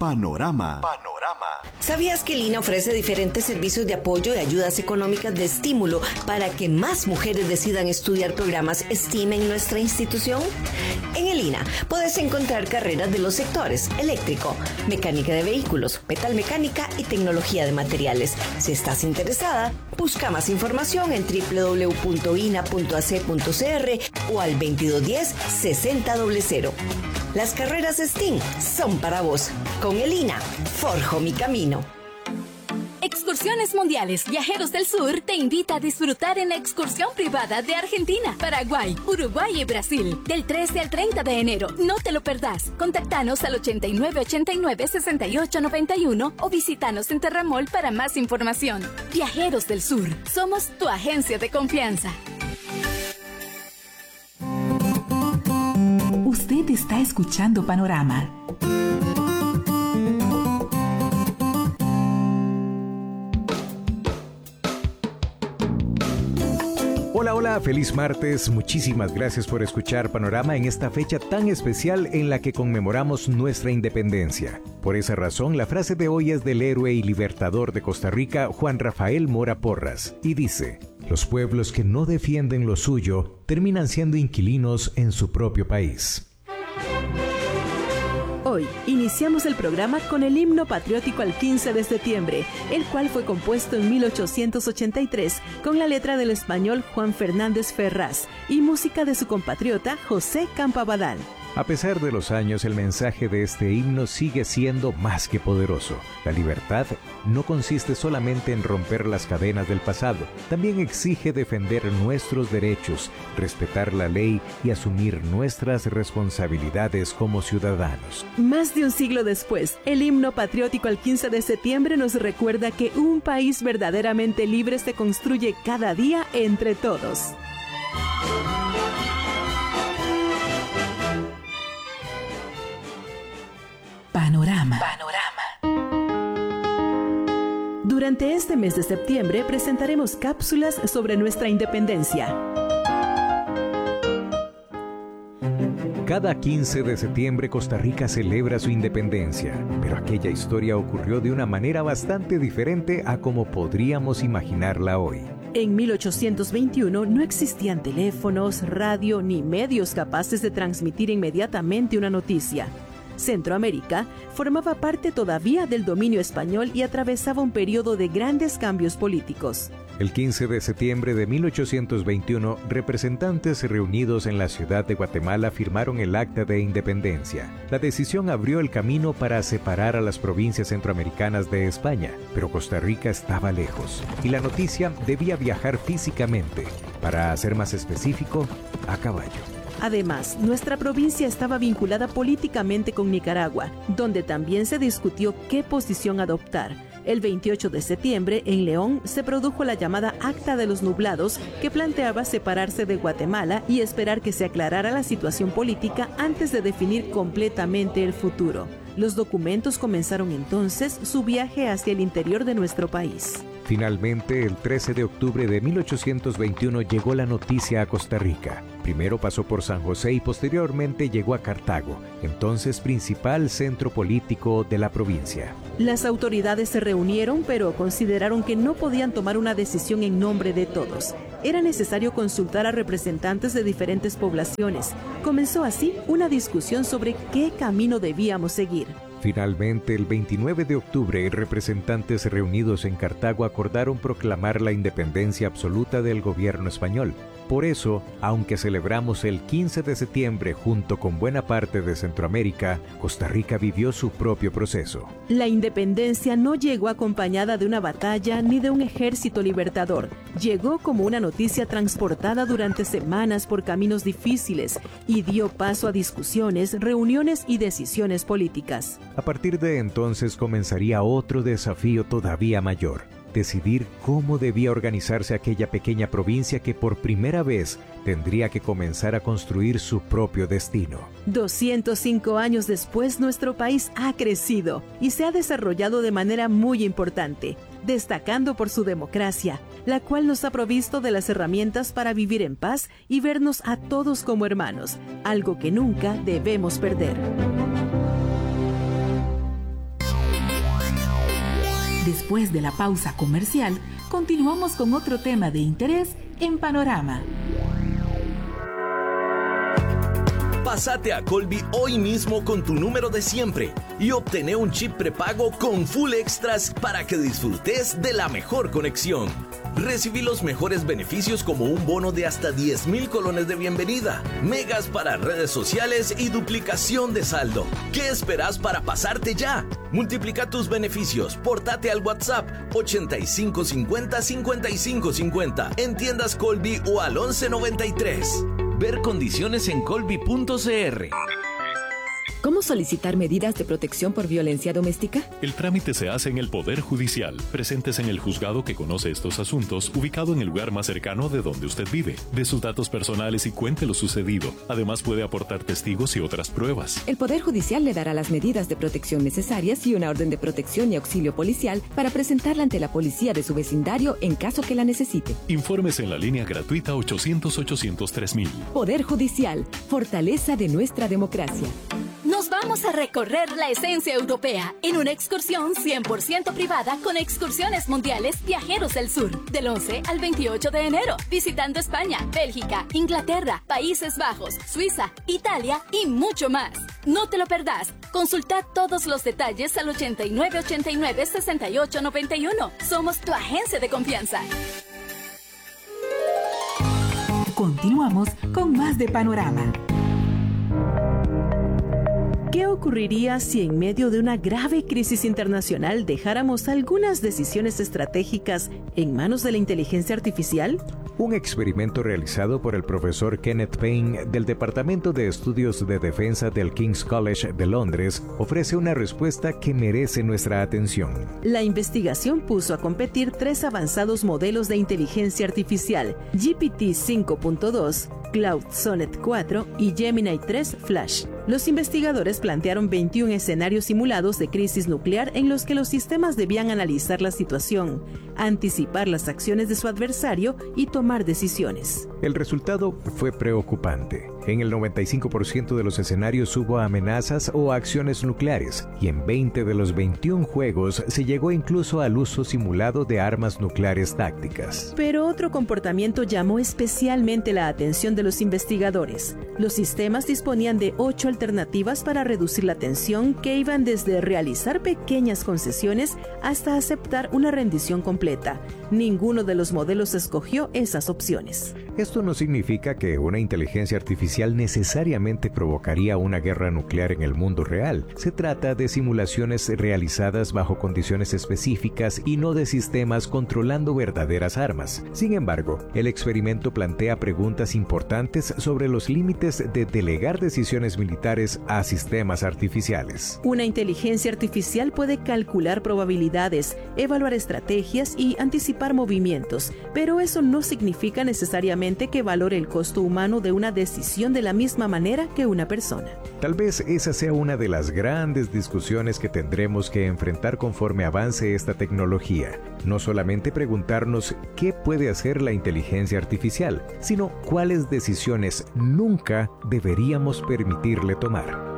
Panorama. ¿Sabías que el INA ofrece diferentes servicios de apoyo y ayudas económicas de estímulo para que más mujeres decidan estudiar programas STEAM en nuestra institución? En el INA puedes encontrar carreras de los sectores eléctrico, mecánica de vehículos, metalmecánica y tecnología de materiales. Si estás interesada, busca más información en www.ina.ac.cr o al 2210-6000. Las carreras STEAM son para vos. Con el INA, forjo mi camino. Excursiones Mundiales Viajeros del Sur te invita a disfrutar en la excursión privada de Argentina, Paraguay, Uruguay y Brasil del 13 al 30 de enero. No te lo perdás. Contactanos al 8989-6891 o visítanos en Terramol para más información. Viajeros del Sur, somos tu agencia de confianza. Usted está escuchando Panorama. Hola, feliz martes. Muchísimas gracias por escuchar Panorama en esta fecha tan especial en la que conmemoramos nuestra independencia. Por esa razón, la frase de hoy es del héroe y libertador de Costa Rica, Juan Rafael Mora Porras, y dice: los pueblos que no defienden lo suyo terminan siendo inquilinos en su propio país. Hoy iniciamos el programa con el himno patriótico al 15 de septiembre, el cual fue compuesto en 1883 con la letra del español Juan Fernández Ferraz y música de su compatriota José Campabadal. A pesar de los años, el mensaje de este himno sigue siendo más que poderoso. La libertad no consiste solamente en romper las cadenas del pasado, también exige defender nuestros derechos, respetar la ley y asumir nuestras responsabilidades como ciudadanos. Más de un siglo después, el himno patriótico al 15 de septiembre nos recuerda que un país verdaderamente libre se construye cada día entre todos. Panorama. Durante este mes de septiembre presentaremos cápsulas sobre nuestra independencia. Cada 15 de septiembre Costa Rica celebra su independencia, pero aquella historia ocurrió de una manera bastante diferente a como podríamos imaginarla hoy. En 1821 no existían teléfonos, radio ni medios capaces de transmitir inmediatamente una noticia. Centroamérica formaba parte todavía del dominio español y atravesaba un periodo de grandes cambios políticos. El 15 de septiembre de 1821, representantes reunidos en la ciudad de Guatemala firmaron el Acta de Independencia. La decisión abrió el camino para separar a las provincias centroamericanas de España, pero Costa Rica estaba lejos y la noticia debía viajar físicamente. Para ser más específico, a caballo. Además, nuestra provincia estaba vinculada políticamente con Nicaragua, donde también se discutió qué posición adoptar. El 28 de septiembre, en León, se produjo la llamada Acta de los Nublados, que planteaba separarse de Guatemala y esperar que se aclarara la situación política antes de definir completamente el futuro. Los documentos comenzaron entonces su viaje hacia el interior de nuestro país. Finalmente, el 13 de octubre de 1821 llegó la noticia a Costa Rica. Primero pasó por San José y posteriormente llegó a Cartago, entonces principal centro político de la provincia. Las autoridades se reunieron, pero consideraron que no podían tomar una decisión en nombre de todos. Era necesario consultar a representantes de diferentes poblaciones. Comenzó así una discusión sobre qué camino debíamos seguir. Finalmente, el 29 de octubre, representantes reunidos en Cartago acordaron proclamar la independencia absoluta del gobierno español. Por eso, aunque celebramos el 15 de septiembre junto con buena parte de Centroamérica, Costa Rica vivió su propio proceso. La independencia no llegó acompañada de una batalla ni de un ejército libertador. Llegó como una noticia transportada durante semanas por caminos difíciles y dio paso a discusiones, reuniones y decisiones políticas. A partir de entonces comenzaría otro desafío todavía mayor: decidir cómo debía organizarse aquella pequeña provincia que por primera vez tendría que comenzar a construir su propio destino. 205 años después, nuestro país ha crecido y se ha desarrollado de manera muy importante, destacando por su democracia, la cual nos ha provisto de las herramientas para vivir en paz y vernos a todos como hermanos, algo que nunca debemos perder. Después de la pausa comercial, continuamos con otro tema de interés en Panorama. Pásate a Colby hoy mismo con tu número de siempre y obtené un chip prepago con full extras para que disfrutes de la mejor conexión. Recibí los mejores beneficios como un bono de hasta 10,000 colones de bienvenida, megas para redes sociales y duplicación de saldo. ¿Qué esperas para pasarte ya? Multiplica tus beneficios, pórtate al WhatsApp 8550-5550 en tiendas Colby o al 1193. Ver condiciones en colby.cr. ¿Cómo solicitar medidas de protección por violencia doméstica? El trámite se hace en el Poder Judicial. Presentes en el juzgado que conoce estos asuntos, ubicado en el lugar más cercano de donde usted vive. Dé sus datos personales y cuente lo sucedido. Además, puede aportar testigos y otras pruebas. El Poder Judicial le dará las medidas de protección necesarias y una orden de protección y auxilio policial para presentarla ante la policía de su vecindario en caso que la necesite. Informes en la línea gratuita 800-800-3000. Poder Judicial, fortaleza de nuestra democracia. Nos vamos a recorrer la esencia europea en una excursión 100% privada con Excursiones Mundiales Viajeros del Sur, del 11 al 28 de enero, visitando España, Bélgica, Inglaterra, Países Bajos, Suiza, Italia y mucho más. No te lo perdás. Consulta todos los detalles al 8989-6891. Somos tu agencia de confianza. Continuamos con más de Panorama. ¿Qué ocurriría si en medio de una grave crisis internacional dejáramos algunas decisiones estratégicas en manos de la inteligencia artificial? Un experimento realizado por el profesor Kenneth Payne del Departamento de Estudios de Defensa del King's College de Londres ofrece una respuesta que merece nuestra atención. La investigación puso a competir 3 avanzados modelos de inteligencia artificial, GPT 5.2, Claude Sonnet 4 y Gemini 3 Flash. Los investigadores plantearon 21 escenarios simulados de crisis nuclear en los que los sistemas debían analizar la situación, anticipar las acciones de su adversario y tomar decisiones. El resultado fue preocupante. En el 95% de los escenarios hubo amenazas o acciones nucleares, y en 20 de los 21 juegos se llegó incluso al uso simulado de armas nucleares tácticas. Pero otro comportamiento llamó especialmente la atención de los investigadores. Los sistemas disponían de 8 alternativas para reducir la tensión que iban desde realizar pequeñas concesiones hasta aceptar una rendición completa. Ninguno de los modelos escogió esas opciones. Esto no significa que una inteligencia artificial necesariamente provocaría una guerra nuclear en el mundo real. Se trata de simulaciones realizadas bajo condiciones específicas y no de sistemas controlando verdaderas armas. Sin embargo, el experimento plantea preguntas importantes sobre los límites de delegar decisiones militares a sistemas artificiales. Una inteligencia artificial puede calcular probabilidades, evaluar estrategias y anticipar movimientos, pero eso no significa necesariamente que valore el costo humano de una decisión de la misma manera que una persona. Tal vez esa sea una de las grandes discusiones que tendremos que enfrentar conforme avance esta tecnología. No solamente preguntarnos qué puede hacer la inteligencia artificial, sino cuáles decisiones nunca deberíamos permitirle tomar.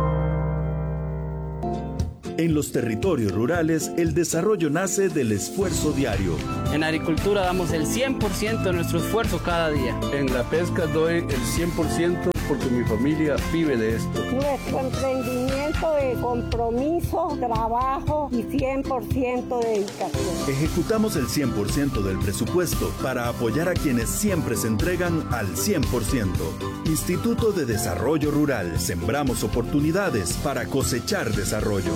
En los territorios rurales, el desarrollo nace del esfuerzo diario. En agricultura damos el 100% de nuestro esfuerzo cada día. En la pesca doy el 100% porque mi familia vive de esto. Nuestro emprendimiento es compromiso, trabajo y 100% dedicación. Ejecutamos el 100% del presupuesto para apoyar a quienes siempre se entregan al 100%. Instituto de Desarrollo Rural. Sembramos oportunidades para cosechar desarrollo.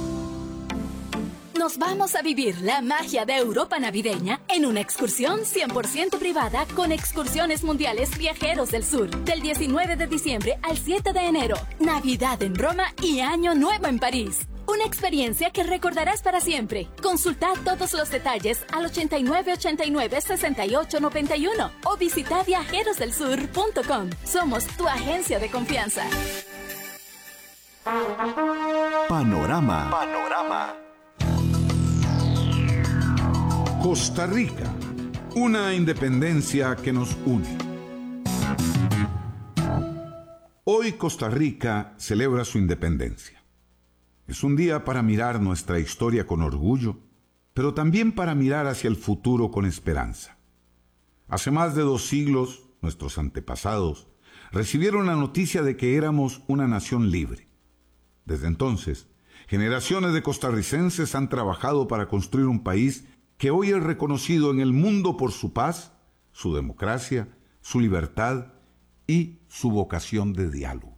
Nos vamos a vivir la magia de Europa navideña en una excursión 100% privada con Excursiones Mundiales Viajeros del Sur, del 19 de diciembre al 7 de enero. Navidad en Roma y Año Nuevo en París. Una experiencia que recordarás para siempre. Consulta todos los detalles al 8989-6891 o visita viajerosdelsur.com. Somos tu agencia de confianza. Panorama. Costa Rica, una independencia que nos une. Hoy Costa Rica celebra su independencia. Es un día para mirar nuestra historia con orgullo pero también para mirar hacia el futuro con esperanza. Hace más de 2 siglos, nuestros antepasados recibieron la noticia de que éramos una nación libre. Desde entonces, generaciones de costarricenses han trabajado para construir un país que hoy es reconocido en el mundo por su paz, su democracia, su libertad y su vocación de diálogo.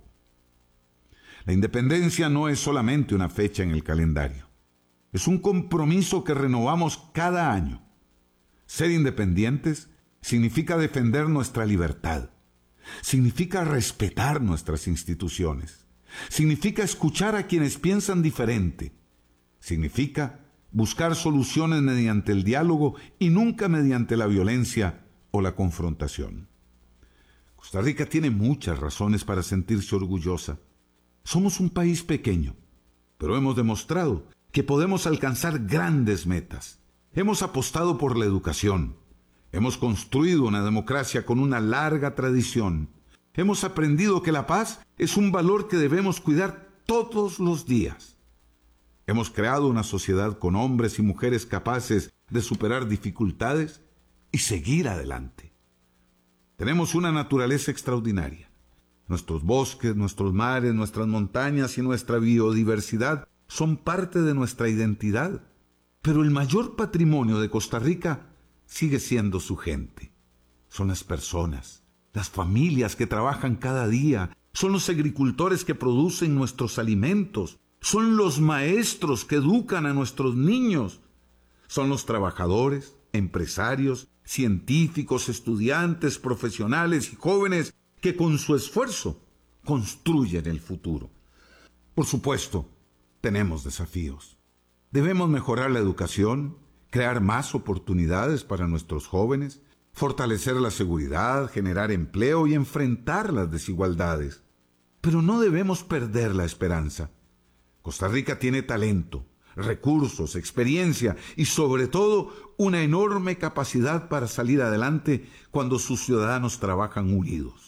La independencia no es solamente una fecha en el calendario. Es un compromiso que renovamos cada año. Ser independientes significa defender nuestra libertad. Significa respetar nuestras instituciones. Significa escuchar a quienes piensan diferente. Significa buscar soluciones mediante el diálogo y nunca mediante la violencia o la confrontación. Costa Rica tiene muchas razones para sentirse orgullosa. Somos un país pequeño, pero hemos demostrado que podemos alcanzar grandes metas. Hemos apostado por la educación. Hemos construido una democracia con una larga tradición. Hemos aprendido que la paz es un valor que debemos cuidar todos los días. Hemos creado una sociedad con hombres y mujeres capaces de superar dificultades y seguir adelante. Tenemos una naturaleza extraordinaria. Nuestros bosques, nuestros mares, nuestras montañas y nuestra biodiversidad son parte de nuestra identidad. Pero el mayor patrimonio de Costa Rica sigue siendo su gente. Son las personas, las familias que trabajan cada día, son los agricultores que producen nuestros alimentos, son los maestros que educan a nuestros niños, son los trabajadores, empresarios, científicos, estudiantes, profesionales y jóvenes que con su esfuerzo construyen el futuro. Por supuesto, tenemos desafíos. Debemos mejorar la educación, crear más oportunidades para nuestros jóvenes, fortalecer la seguridad, generar empleo y enfrentar las desigualdades. Pero no debemos perder la esperanza. Costa Rica tiene talento, recursos, experiencia y sobre todo una enorme capacidad para salir adelante cuando sus ciudadanos trabajan unidos.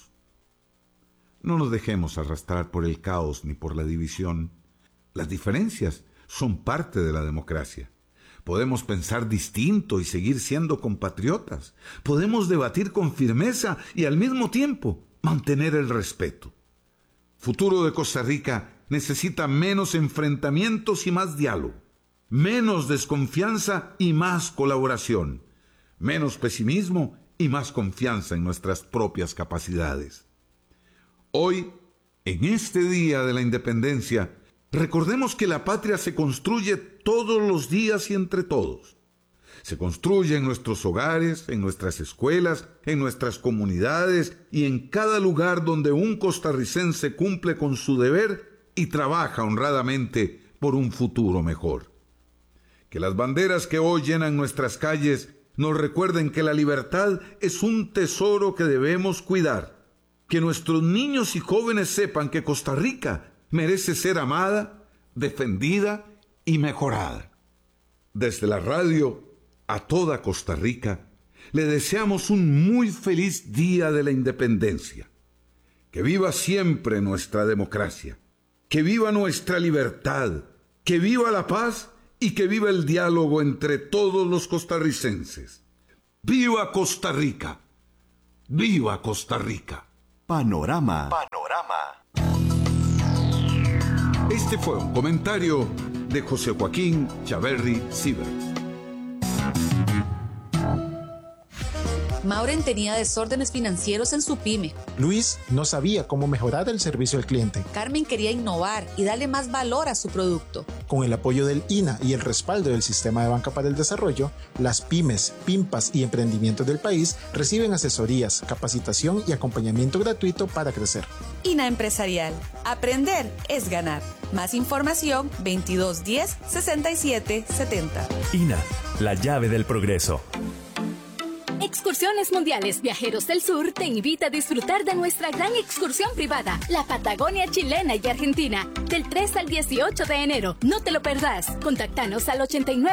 No nos dejemos arrastrar por el caos ni por la división. Las diferencias son parte de la democracia. Podemos pensar distinto y seguir siendo compatriotas. Podemos debatir con firmeza y al mismo tiempo mantener el respeto. El futuro de Costa Rica necesita menos enfrentamientos y más diálogo, menos desconfianza y más colaboración, menos pesimismo y más confianza en nuestras propias capacidades. Hoy, en este Día de la Independencia, recordemos que la patria se construye todos los días y entre todos. Se construye en nuestros hogares, en nuestras escuelas, en nuestras comunidades y en cada lugar donde un costarricense cumple con su deber y trabaja honradamente por un futuro mejor. Que las banderas que hoy llenan nuestras calles nos recuerden que la libertad es un tesoro que debemos cuidar. Que nuestros niños y jóvenes sepan que Costa Rica merece ser amada, defendida y mejorada. Desde la radio a toda Costa Rica, le deseamos un muy feliz Día de la Independencia. Que viva siempre nuestra democracia, que viva nuestra libertad, que viva la paz y que viva el diálogo entre todos los costarricenses. ¡Viva Costa Rica! ¡Viva Costa Rica! Panorama. Este fue un comentario de José Joaquín Chaverri Sivers. Mauren tenía desórdenes financieros en su pyme. Luis no sabía cómo mejorar el servicio al cliente. Carmen quería innovar y darle más valor a su producto. Con el apoyo del INA y el respaldo del Sistema de Banca para el Desarrollo, las pymes, PIMPAS y emprendimientos del país reciben asesorías, capacitación y acompañamiento gratuito para crecer. INA Empresarial. Aprender es ganar. Más información 2210 6770. INA, la llave del progreso. Excursiones Mundiales Viajeros del Sur te invita a disfrutar de nuestra gran excursión privada, la Patagonia chilena y argentina, del 3 al 18 de enero. No te lo perdás. Contáctanos al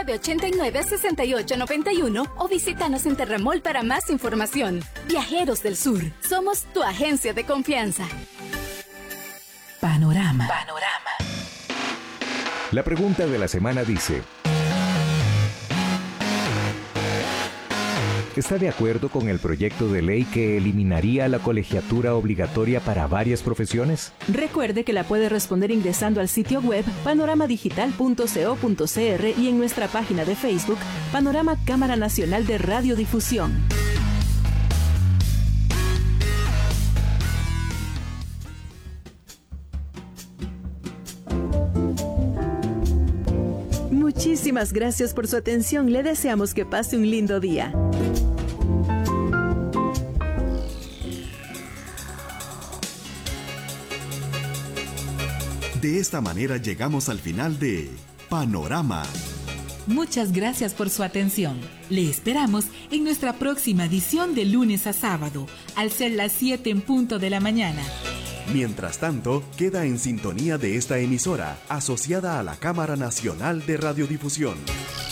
8989-6891 o visítanos en Terramol para más información. Viajeros del Sur, somos tu agencia de confianza. Panorama. La pregunta de la semana dice: ¿Está de acuerdo con el proyecto de ley que eliminaría la colegiatura obligatoria para varias profesiones? Recuerde que la puede responder ingresando al sitio web panoramadigital.co.cr y en nuestra página de Facebook, Panorama Cámara Nacional de Radiodifusión. Muchísimas gracias por su atención. Le deseamos que pase un lindo día. De esta manera llegamos al final de Panorama. Muchas gracias por su atención. Le esperamos en nuestra próxima edición de lunes a sábado, al ser las 7 en punto de la mañana. Mientras tanto, queda en sintonía de esta emisora, asociada a la Cámara Nacional de Radiodifusión.